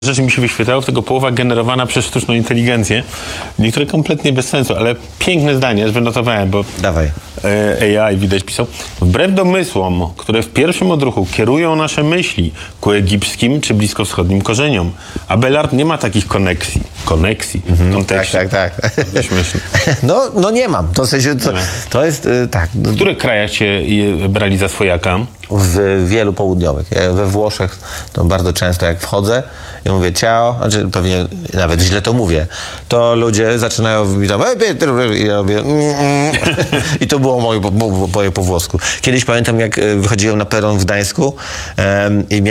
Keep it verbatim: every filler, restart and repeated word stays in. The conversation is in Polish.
Rzeczy mi się wyświetlało, tego połowa generowana przez sztuczną inteligencję. Niektóre kompletnie bez sensu, ale piękne zdanie, wynotowałem, bo Dawaj. A I widać pisał. Wbrew domysłom, które w pierwszym odruchu kierują nasze myśli ku egipskim czy bliskowschodnim korzeniom, Abelard nie ma takich koneksji. Koneksji. Mhm, kontekście. tak, tak, tak. Śmieszne. No, no nie mam. To, w sensie, to, to jest y, tak. W których krajach cię je- brali za swojaka? W wielu południowych. Ja we Włoszech to bardzo często jak wchodzę i mówię ciao, znaczy pewnie nawet źle to mówię, to ludzie zaczynają mi tam i ja robię i to było moje, moje po włosku. Kiedyś pamiętam, jak wychodziłem na peron w Gdańsku em, i miałem